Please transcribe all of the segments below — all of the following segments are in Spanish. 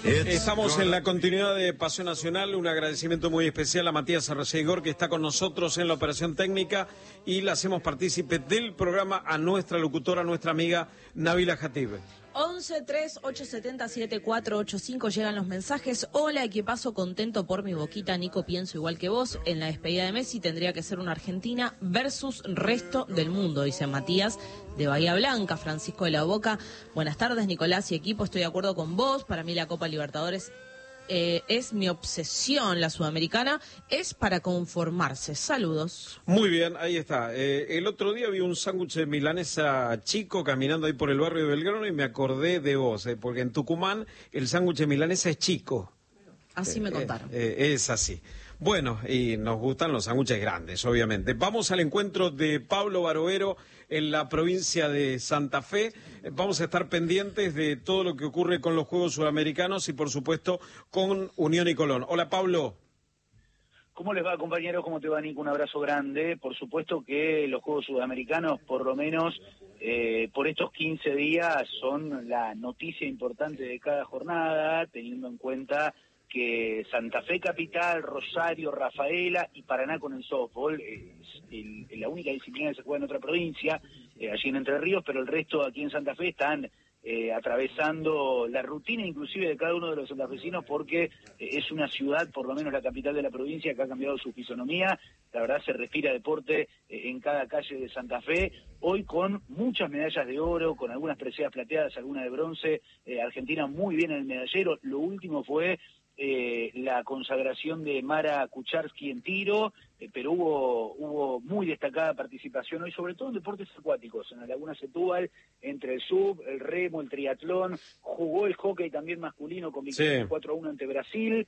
Estamos en la continuidad de Paseo Nacional. Un agradecimiento muy especial a Matías Arreceigor, que está con nosotros en la operación técnica, y la hacemos partícipe del programa a nuestra locutora, nuestra amiga Nabila Jatib. 11-3870-7485 llegan los mensajes. Hola, equipazo, contento por mi Boquita. Nico, pienso igual que vos. En la despedida de Messi tendría que ser una Argentina versus resto del mundo, dice Matías de Bahía Blanca. Francisco de la Boca. Buenas tardes, Nicolás y equipo. Estoy de acuerdo con vos. Para mí la Copa Libertadores es mi obsesión. La sudamericana es para conformarse. Saludos. Muy bien, ahí está. El otro día vi un sándwich de milanesa chico caminando ahí por el barrio de Belgrano y me acordé de vos, porque en Tucumán el sándwich de milanesa es chico. Así me contaron. Es así. Bueno, y nos gustan los sándwiches grandes, obviamente. Vamos al encuentro de Pablo Barovero en la provincia de Santa Fe. Vamos a estar pendientes de todo lo que ocurre con los Juegos Sudamericanos y, por supuesto, con Unión y Colón. Hola, Pablo. ¿Cómo les va, compañeros? ¿Cómo te va, Nico? Un abrazo grande. Por supuesto que los Juegos Sudamericanos, por lo menos por estos 15 días, son la noticia importante de cada jornada, teniendo en cuenta que Santa Fe capital, Rosario, Rafaela y Paraná con el softball es la única disciplina que se juega en otra provincia, allí en Entre Ríos, pero el resto aquí en Santa Fe están atravesando la rutina inclusive de cada uno de los santafesinos, porque es una ciudad, por lo menos la capital de la provincia, que ha cambiado su fisonomía. La verdad se respira deporte en cada calle de Santa Fe, hoy con muchas medallas de oro, con algunas preseas plateadas, algunas de bronce. Argentina muy bien en el medallero. Lo último fue la consagración de Mara Kucharski en tiro, pero hubo muy destacada participación hoy, sobre todo en deportes acuáticos, en la Laguna Setúbal, entre el sub, el remo, el triatlón. Jugó el hockey también masculino con victoria 4-1 ante Brasil.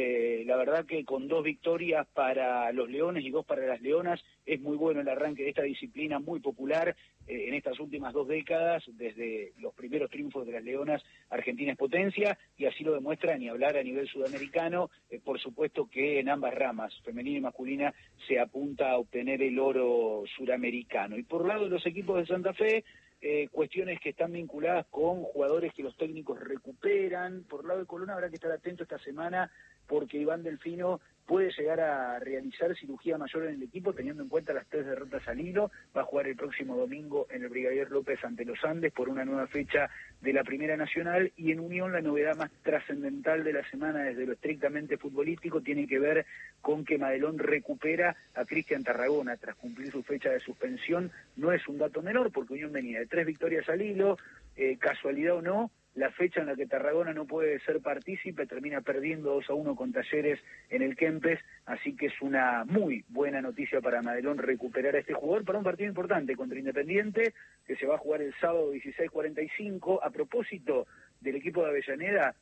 La verdad que con 2 victorias para los Leones y 2 para las Leonas. Es muy bueno el arranque de esta disciplina muy popular en estas últimas 2 décadas. Desde los primeros triunfos de las Leonas, Argentina es potencia, y así lo demuestra, ni hablar a nivel sudamericano. Por supuesto que en ambas ramas, femenina y masculina, se apunta a obtener el oro suramericano. Y por lado de los equipos de Santa Fe, cuestiones que están vinculadas con jugadores que los técnicos recuperan. Por lado de Colón habrá que estar atento esta semana, porque Iván Delfino puede llegar a realizar cirugía mayor en el equipo, teniendo en cuenta las 3 derrotas al hilo. Va a jugar el próximo domingo en el Brigadier López ante los Andes por una nueva fecha de la Primera Nacional. Y en Unión, la novedad más trascendental de la semana desde lo estrictamente futbolístico tiene que ver con que Madelón recupera a Cristian Tarragona tras cumplir su fecha de suspensión. No es un dato menor, porque Unión venía de 3 victorias al hilo. Casualidad o no, la fecha en la que Tarragona no puede ser partícipe termina perdiendo 2-1 con Talleres en el Kempes, así que es una muy buena noticia para Madelón recuperar a este jugador para un partido importante contra Independiente, que se va a jugar el sábado 16:45. A propósito del equipo de Avellaneda,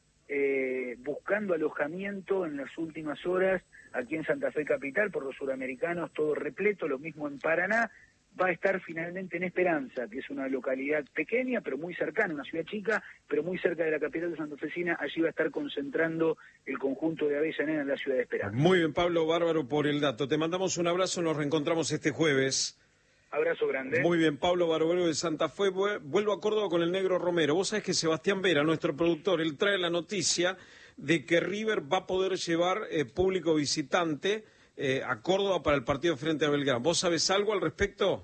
buscando alojamiento en las últimas horas aquí en Santa Fe capital por los suramericanos, todo repleto, lo mismo en Paraná. Va a estar finalmente en Esperanza, que es una localidad pequeña, pero muy cercana, una ciudad chica, pero muy cerca de la capital de santafesina. Allí va a estar concentrando el conjunto de Avellaneda en la ciudad de Esperanza. Muy bien, Pablo, bárbaro por el dato. Te mandamos un abrazo, nos reencontramos este jueves. Abrazo grande. Muy bien, Pablo Barovero de Santa Fe. Vuelvo a Córdoba con el Negro Romero. Vos sabés que Sebastián Vera, nuestro productor, él trae la noticia de que River va a poder llevar público visitante a Córdoba para el partido frente a Belgrano. ¿Vos sabés algo al respecto?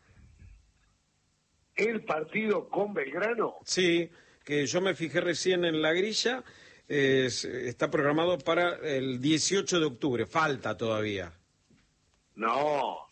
¿El partido con Belgrano? Sí, que yo me fijé recién en la grilla, está programado para el 18 de octubre, falta todavía. No,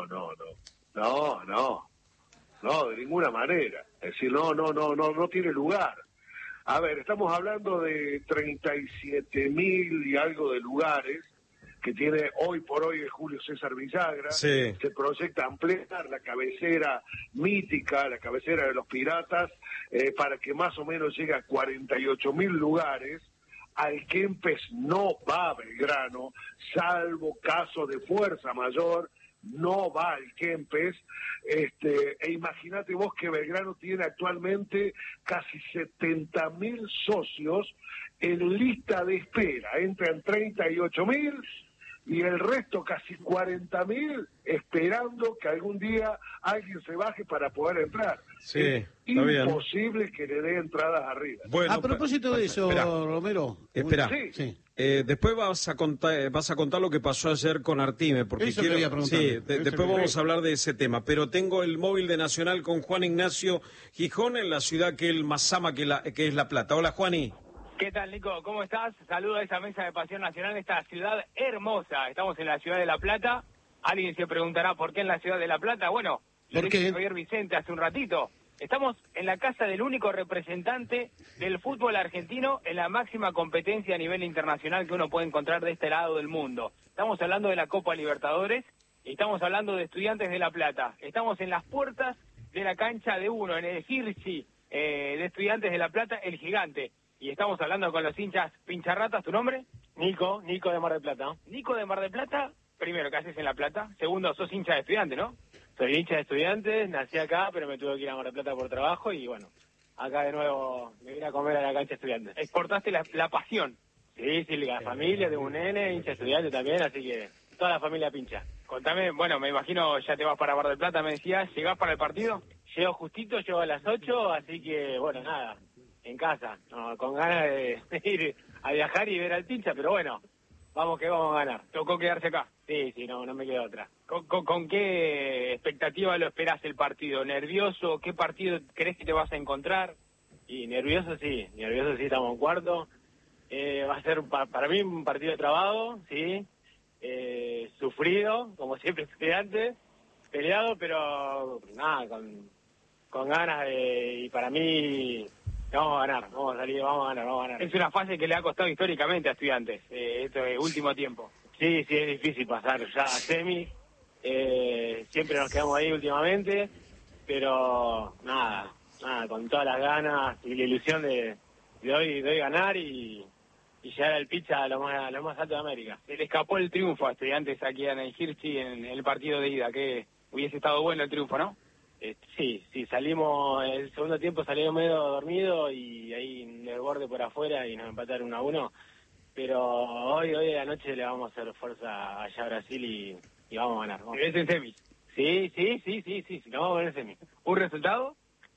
de ninguna manera. Es decir, no tiene lugar. A ver, estamos hablando de 37.000 y algo de lugares que tiene hoy por hoy el Julio César Villagra. Sí. Se proyecta ampliar la cabecera mítica, la cabecera de los Piratas, para que más o menos llegue a 48.000 lugares. Al Kempes no va a Belgrano, salvo caso de fuerza mayor, no va al Kempes. E imagínate vos que Belgrano tiene actualmente casi 70.000 socios en lista de espera. Entran 38.000 y el resto, casi 40.000, esperando que algún día alguien se baje para poder entrar. Sí, es está bien. imposible que le dé entradas arriba. Bueno, a propósito de eso, espera. Romero. Espera. Sí. Después vas a contar lo que pasó ayer con Artime, porque Eso quería preguntarle. sí, después vamos a hablar de ese tema. Pero tengo el móvil de Nacional con Juan Ignacio Gijón en la ciudad que él más ama, que es La Plata. Hola, Juani. ¿Qué tal, Nico? ¿Cómo estás? Saludo a esa mesa de Pasión Nacional, esta ciudad hermosa. Estamos en la ciudad de La Plata. Alguien se preguntará por qué en la ciudad de La Plata. Bueno, lo ¿por qué? dijo Javier Vicente hace un ratito. Estamos en la casa del único representante del fútbol argentino en la máxima competencia a nivel internacional que uno puede encontrar de este lado del mundo. Estamos hablando de la Copa Libertadores y estamos hablando de Estudiantes de La Plata. Estamos en las puertas de la cancha de uno, en el Hirschi de Estudiantes de La Plata, el gigante. Y estamos hablando con los hinchas pincharratas. ¿Tu nombre? Nico de Mar del Plata. Nico de Mar del Plata. Primero, ¿qué haces en La Plata? Segundo, sos hincha de Estudiantes, ¿no? Soy hincha de Estudiantes, nací acá, pero me tuve que ir a Mar del Plata por trabajo y bueno, acá de nuevo me vine a comer a la cancha de Estudiantes. Exportaste la pasión. Sí, la familia de un nene, hincha de Estudiantes también, así que toda la familia pincha. Contame, bueno, me imagino ya te vas para Mar del Plata, me decías, ¿llegás para el partido? Llego justito, llego a las 8, así que bueno, nada, en casa, no, con ganas de ir a viajar y ver al pincha, pero bueno, vamos que vamos a ganar. ¿Tocó quedarse acá? Sí, no me queda otra. ¿Con qué expectativa lo esperás el partido? ¿Nervioso? ¿Qué partido crees que te vas a encontrar? Y nervioso sí, estamos en cuarto. Va a ser para mí un partido trabado, sí, sufrido, como siempre Estudiantes, peleado, pero nada, con ganas y para mí vamos a ganar, vamos a ganar. Es una fase que le ha costado históricamente a Estudiantes, este último tiempo. Sí, es difícil pasar ya a semi, siempre nos quedamos ahí últimamente, pero nada, con todas las ganas y la ilusión de hoy ganar y llegar al pitcha a lo más alto de América. Se le escapó el triunfo a Estudiantes aquí en el Hirschi en el partido de ida, que hubiese estado bueno el triunfo, ¿no? Sí, salimos, el segundo tiempo salimos medio dormido y ahí en el borde por afuera y nos empataron 1-1. Pero hoy de la noche le vamos a hacer fuerza allá a Brasil y vamos a ganar. ¿Ves en semis? Sí, nos vamos a ver en semis. ¿Un resultado?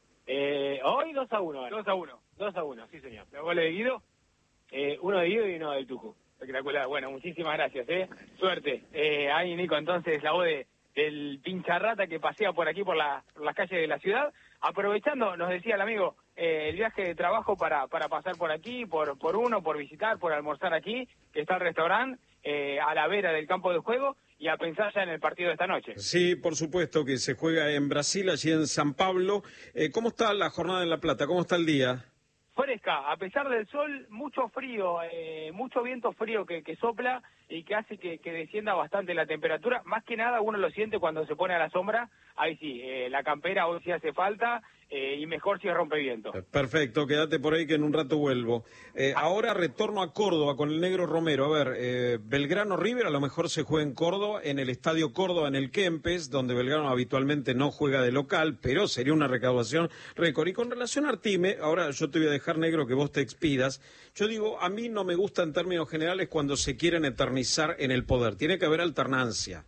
Hoy 2-1. 2-1, sí señor. ¿Los goles de Guido? Uno de Guido y uno del Tucu. Espectacular, bueno, muchísimas gracias, Suerte. Ahí, Nico, entonces la voz del pincharrata que pasea por aquí, por las calles de la ciudad. Aprovechando, nos decía el amigo, el viaje de trabajo para pasar por aquí, por visitar, por almorzar aquí, que está el restaurante a la vera del campo de juego, y a pensar ya en el partido de esta noche. Sí, por supuesto, que se juega en Brasil, allí en San Pablo. ¿Cómo está la jornada en La Plata? ¿Cómo está el día? Fresca, a pesar del sol, mucho frío, mucho viento frío que sopla y que hace que descienda bastante la temperatura. Más que nada uno lo siente cuando se pone a la sombra. Ahí sí, la campera hoy sí hace falta y mejor si es rompeviento. Perfecto, quédate por ahí que en un rato vuelvo. Ahora retorno a Córdoba con el Negro Romero. A ver, Belgrano River a lo mejor se juega en Córdoba, en el Estadio Córdoba, en el Kempes, donde Belgrano habitualmente no juega de local, pero sería una recaudación récord. Y con relación a Artime, ahora yo te voy a dejar, Negro, que vos te expidas. Yo digo, a mí no me gusta en términos generales cuando se quieren eternizar en el poder. Tiene que haber alternancia.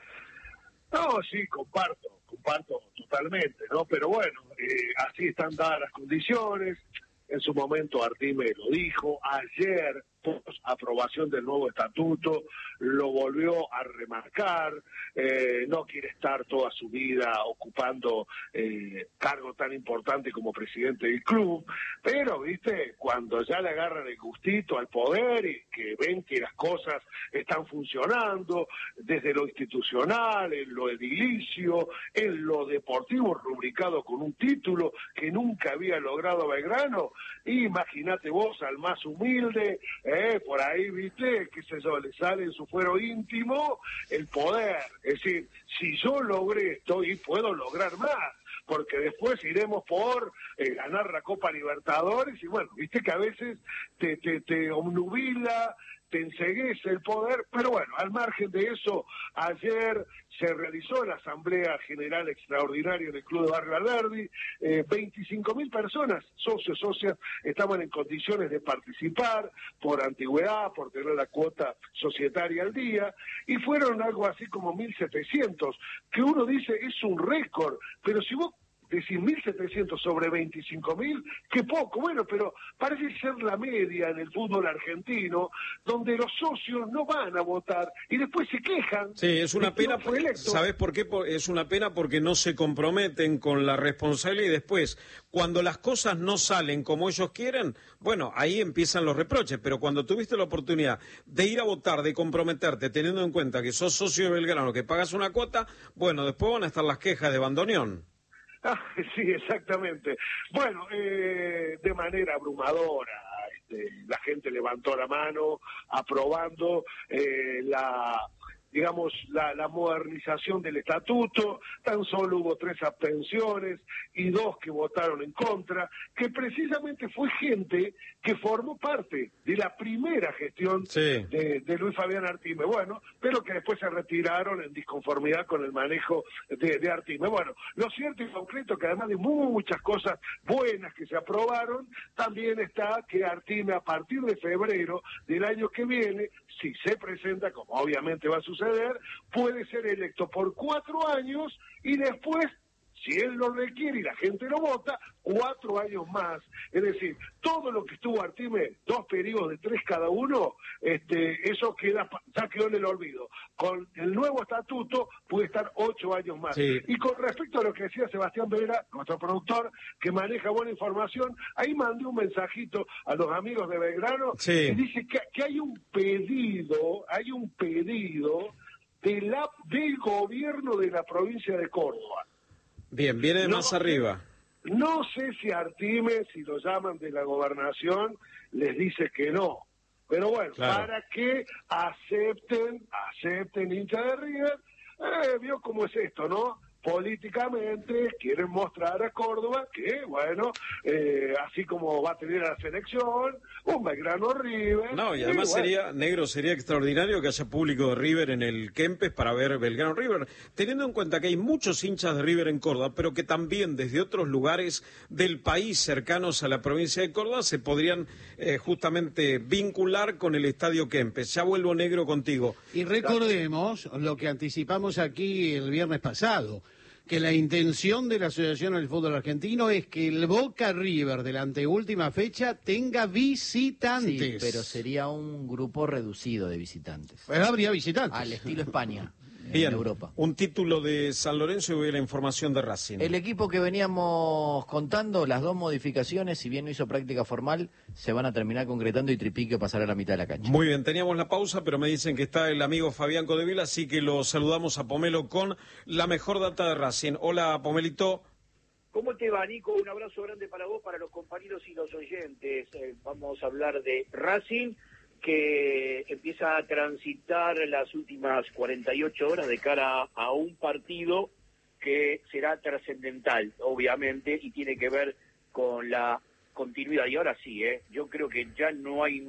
No, sí, comparto totalmente, ¿no? Pero bueno, así están dadas las condiciones. En su momento Artime lo dijo, ayer, post aprobación del nuevo estatuto, lo volvió a remarcar, no quiere estar toda su vida ocupando cargo tan importante como presidente del club, pero, viste, cuando ya le agarran el gustito al poder y que ven que las cosas están funcionando, desde lo institucional, en lo edilicio, en lo deportivo, rubricado con un título que nunca había logrado Belgrano, imagínate vos al más humilde, por ahí, viste, qué sé yo, le sale en su fuero íntimo el poder. Es decir, si yo logré esto y puedo lograr más, porque después iremos por ganar la Copa Libertadores y bueno, viste que a veces te obnubila, te enceguece el poder, pero bueno, al margen de eso, ayer se realizó la Asamblea General Extraordinaria del Club de Barrio Alberdi, 25.000 personas, socios, socias, estaban en condiciones de participar por antigüedad, por tener la cuota societaria al día, y fueron algo así como 1.700, que uno dice es un récord, pero si vos decir 1.700 sobre 25.000, qué poco, bueno, pero parece ser la media en el fútbol argentino, donde los socios no van a votar y después se quejan. Sí, es una pena, ¿sabes por qué? Es una pena porque no se comprometen con la responsabilidad y después, cuando las cosas no salen como ellos quieren, bueno, ahí empiezan los reproches, pero cuando tuviste la oportunidad de ir a votar, de comprometerte, teniendo en cuenta que sos socio de Belgrano, que pagas una cuota, bueno, después van a estar las quejas de bandoneón. Sí, exactamente. Bueno, de manera abrumadora, la gente levantó la mano aprobando la modernización del estatuto. Tan solo hubo 3 abstenciones y 2 que votaron en contra, que precisamente fue gente que formó parte de la primera gestión de Luis Fabián Artime, bueno, pero que después se retiraron en disconformidad con el manejo de Artime. Bueno, lo cierto y concreto que además de muchas cosas buenas que se aprobaron, también está que Artime a partir de febrero del año que viene, si se presenta, como obviamente va a suceder, puede ser electo por 4 años y después, si él lo requiere y la gente lo vota, 4 años más. Es decir, todo lo que estuvo Artime, 2 periodos de 3 cada uno, eso ya quedó en el olvido. Con el nuevo estatuto puede estar 8 años más. Sí. Y con respecto a lo que decía Sebastián Vera, nuestro productor, que maneja buena información, ahí mandé un mensajito a los amigos de Belgrano, que dice que hay un pedido del gobierno de la provincia de Córdoba. Bien, viene más arriba. No sé si Artime, si lo llaman de la gobernación, les dice que no. Pero bueno, claro, para que acepten hincha de River, vio cómo es esto, ¿no? Políticamente quieren mostrar a Córdoba que, bueno, así como va a tener a la selección, un Belgrano River. No, y además sería extraordinario que haya público de River en el Kempes para ver Belgrano River, teniendo en cuenta que hay muchos hinchas de River en Córdoba, pero que también desde otros lugares del país cercanos a la provincia de Córdoba se podrían justamente vincular con el Estadio Kempes. Ya vuelvo, Negro, contigo. Y recordemos lo que anticipamos aquí el viernes pasado, que la intención de la Asociación del Fútbol Argentino es que el Boca River de la anteúltima fecha tenga visitantes. Sí, pero sería un grupo reducido de visitantes. Pero habría visitantes. Al estilo España. Bien, en Europa. Un título de San Lorenzo y voy a la información de Racing. El equipo que veníamos contando, las 2 modificaciones, si bien no hizo práctica formal, se van a terminar concretando y Tripique pasará a la mitad de la cancha. Muy bien, teníamos la pausa, pero me dicen que está el amigo Fabián Codevila, así que lo saludamos a Pomelo con la mejor data de Racing. Hola, Pomelito. ¿Cómo te va, Nico? Un abrazo grande para vos, para los compañeros y los oyentes. Vamos a hablar de Racing, que empieza a transitar las últimas 48 horas de cara a un partido que será trascendental, obviamente, y tiene que ver con la continuidad. Y ahora sí, yo creo que ya no hay